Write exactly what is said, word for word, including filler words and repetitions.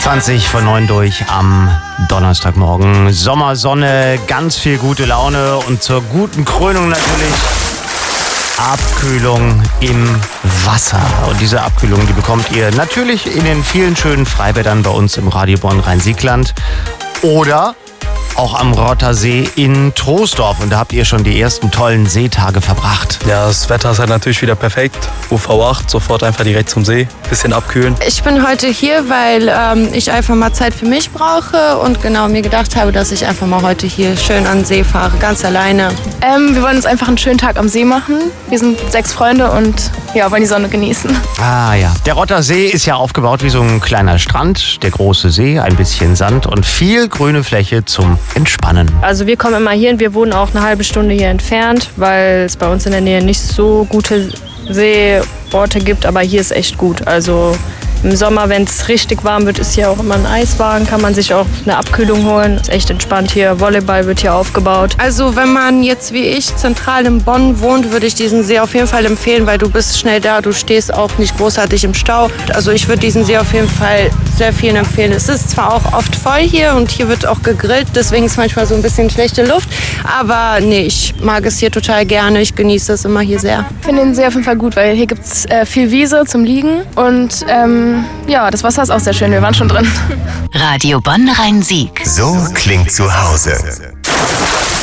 zwanzig vor neun durch am Donnerstagmorgen. Sommersonne, ganz viel gute Laune und zur guten Krönung natürlich Abkühlung im Wasser. Und diese Abkühlung, die bekommt ihr natürlich in den vielen schönen Freibädern bei uns im Radio Bonn Rhein-Sieg-Land oder auch am Rottersee in Troisdorf. Und da habt ihr schon die ersten tollen Seetage verbracht. Ja, das Wetter ist halt natürlich wieder perfekt. U V acht, sofort einfach direkt zum See, bisschen abkühlen. Ich bin heute hier, weil ähm, ich einfach mal Zeit für mich brauche und genau mir gedacht habe, dass ich einfach mal heute hier schön an den See fahre, ganz alleine. Ähm, wir wollen uns einfach einen schönen Tag am See machen. Wir sind sechs Freunde und ja, wollen die Sonne genießen. Ah ja, der Rottersee ist ja aufgebaut wie so ein kleiner Strand, der große See, ein bisschen Sand und viel grüne Fläche zum Entspannen. Also wir kommen immer hier und wir wohnen auch eine halbe Stunde hier entfernt, weil es bei uns in der Nähe nicht so gute Seeorte gibt, aber hier ist echt gut. Also im Sommer, wenn es richtig warm wird, ist hier auch immer ein Eiswagen, kann man sich auch eine Abkühlung holen. Ist echt entspannt hier. Volleyball wird hier aufgebaut. Also wenn man jetzt wie ich zentral in Bonn wohnt, würde ich diesen See auf jeden Fall empfehlen, weil du bist schnell da, du stehst auch nicht großartig im Stau. Also ich würde diesen See auf jeden Fall sehr vielen empfehlen. Es ist zwar auch oft voll hier und hier wird auch gegrillt, deswegen ist manchmal so ein bisschen schlechte Luft. Aber nee, ich mag es hier total gerne, ich genieße es immer hier sehr. Ich finde den See auf jeden Fall gut, weil hier gibt es äh, viel Wiese zum Liegen und ähm, ja, das Wasser ist auch sehr schön, wir waren schon drin. Radio Bonn Rhein-Sieg. So klingt zu Hause.